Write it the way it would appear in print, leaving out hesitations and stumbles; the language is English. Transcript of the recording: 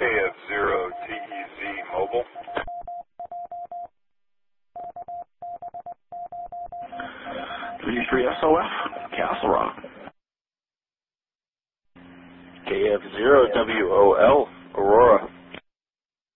KF0TEZ Mobile. 33 SOF, Castle Rock. KF0WOL, Aurora.